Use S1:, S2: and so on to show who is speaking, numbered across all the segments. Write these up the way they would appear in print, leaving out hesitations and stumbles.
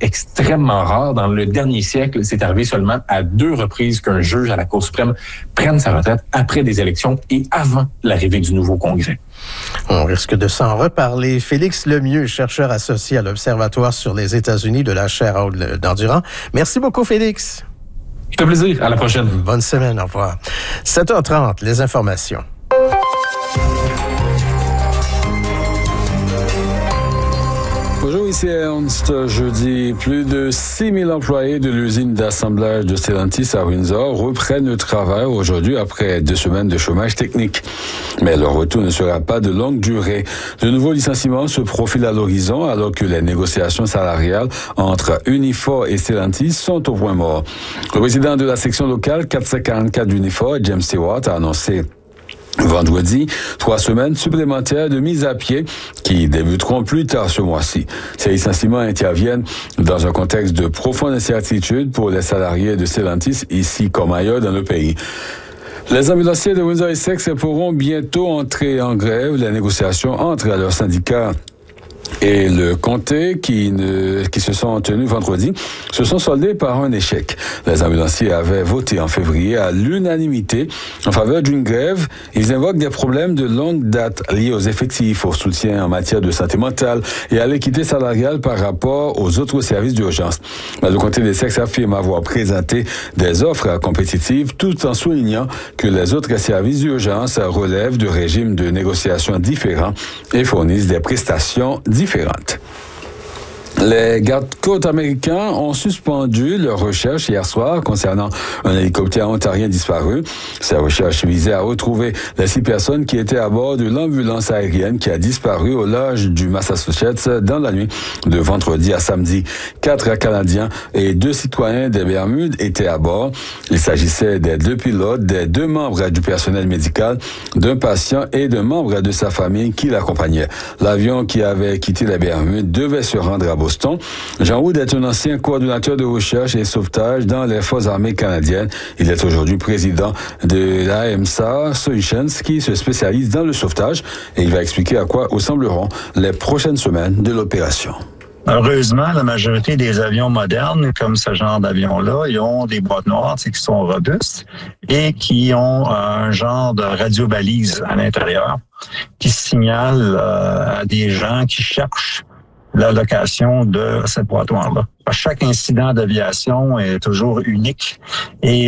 S1: extrêmement rare. Dans le dernier siècle, c'est arrivé seulement à 2 reprises qu'un juge à la Cour suprême prenne sa retraite après des élections et avant l'arrivée du nouveau Congrès.
S2: On risque de s'en reparler. Félix Lemieux, chercheur associé à l'Observatoire sur les États-Unis de la chaire Haute d'Endurant. Merci beaucoup, Félix.
S1: C'est un plaisir. À la prochaine.
S2: Bonne semaine. Au revoir. 7h30, les informations.
S3: Bonjour, ici Ernst. Jeudi, plus de 6 000 employés de l'usine d'assemblage de Stellantis à Windsor reprennent le travail aujourd'hui après 2 semaines de chômage technique. Mais leur retour ne sera pas de longue durée. De nouveaux licenciements se profilent à l'horizon alors que les négociations salariales entre Unifor et Stellantis sont au point mort. Le président de la section locale 444 d'Unifor, James Stewart, a annoncé vendredi, 3 semaines supplémentaires de mise à pied qui débuteront plus tard ce mois-ci. Ces licenciements interviennent dans un contexte de profonde incertitude pour les salariés de Stellantis ici comme ailleurs dans le pays. Les ambulanciers de Windsor-Essex pourront bientôt entrer en grève. Les négociations entre leurs syndicats et le comté qui se sont tenus vendredi se sont soldés par un échec. Les ambulanciers avaient voté en février à l'unanimité en faveur d'une grève. Ils invoquent des problèmes de longue date liés aux effectifs, au soutien en matière de santé mentale et à l'équité salariale par rapport aux autres services d'urgence. Le comté d'Essex affirme avoir présenté des offres compétitives tout en soulignant que les autres services d'urgence relèvent de régimes de négociation différents et fournissent des prestations différentes. Les gardes-côtes américains ont suspendu leurs recherches hier soir concernant un hélicoptère ontarien disparu. Ces recherches visaient à retrouver les 6 personnes qui étaient à bord de l'ambulance aérienne qui a disparu au large du Massachusetts dans la nuit de vendredi à samedi. 4 Canadiens et 2 citoyens des Bermudes étaient à bord. Il s'agissait des 2 pilotes, des 2 membres du personnel médical, d'un patient et d'un membre de sa famille qui l'accompagnait. L'avion qui avait quitté les Bermudes devait se rendre à Boston. Jean Wood est un ancien coordonnateur de recherche et sauvetage dans les Forces armées canadiennes. Il est aujourd'hui président de l'AMSA Solutions qui se spécialise dans le sauvetage et il va expliquer à quoi ressembleront les prochaines semaines de l'opération.
S4: Heureusement, la majorité des avions modernes, comme ce genre d'avion-là, ils ont des boîtes noires qui sont robustes et qui ont un genre de radiobalise à l'intérieur qui signale à des gens qui cherchent la location de cette boîte noire-là. Chaque incident d'aviation est toujours unique et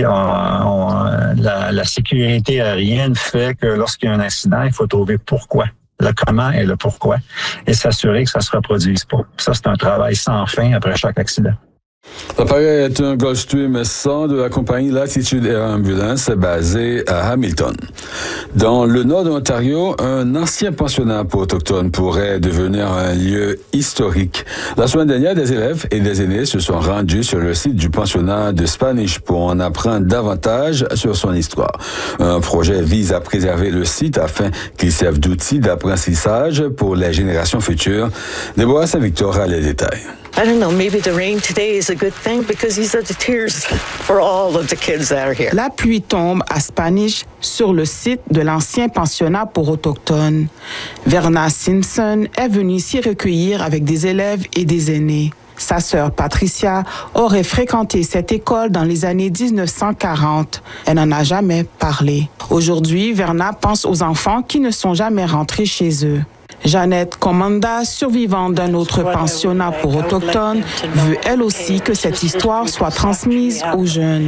S4: la sécurité aérienne fait que lorsqu'il y a un accident, il faut trouver pourquoi. Le comment et le pourquoi et s'assurer que ça se reproduise pas. Ça, c'est un travail sans fin après chaque accident.
S3: L'appareil est un Gulfstream 100 de la compagnie Latitude Air Ambulance basée à Hamilton. Dans le nord de l'Ontario, un ancien pensionnat pour autochtones pourrait devenir un lieu historique. La semaine dernière, des élèves et des aînés se sont rendus sur le site du pensionnat de Spanish pour en apprendre davantage sur son histoire. Un projet vise à préserver le site afin qu'il serve d'outil d'apprentissage pour les générations futures. Déborah Saint-Victor a les détails.
S5: I don't know, maybe the rain today is a good thing because these are the tears for all of the kids that are here.
S6: La pluie tombe à Spanish sur le site de l'ancien pensionnat pour autochtones. Verna Simpson est venue ici recueillir avec des élèves et des aînés. Sa sœur Patricia aurait fréquenté cette école dans les années 1940. Elle n'en a jamais parlé. Aujourd'hui, Verna pense aux enfants qui ne sont jamais rentrés chez eux. Jeannette Commanda, survivante d'un autre pensionnat pour autochtones, veut elle aussi que cette histoire soit transmise aux jeunes.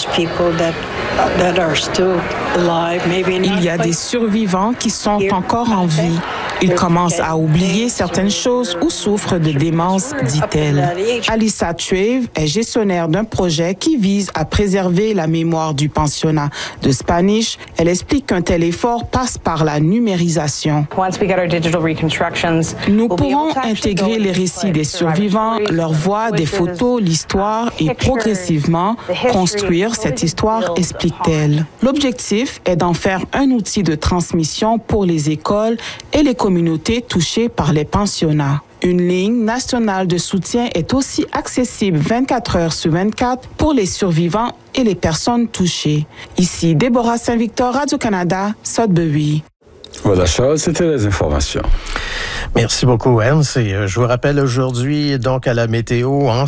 S6: Il y a des survivants qui sont encore en vie. Ils commencent à oublier certaines choses ou souffrent de démence, dit-elle. Alyssa Trave est gestionnaire d'un projet qui vise à préserver la mémoire du pensionnat de Spanish. Elle explique qu'un tel effort passe par la numérisation. Nous pourrons intégrer les récits des survivants, leurs voix, des photos, l'histoire et progressivement construire cette histoire, explique-t-elle. L'objectif est d'en faire un outil de transmission pour les écoles et les communautés touchées par les pensionnats. Une ligne nationale de soutien est aussi accessible 24 heures sur 24 pour les survivants et les personnes touchées. Ici, Déborah Saint-Victor, Radio-Canada, Sudbury.
S3: Voilà, Charles, c'était les informations.
S2: Merci beaucoup, Ernst. Et je vous rappelle aujourd'hui, donc, à la météo, en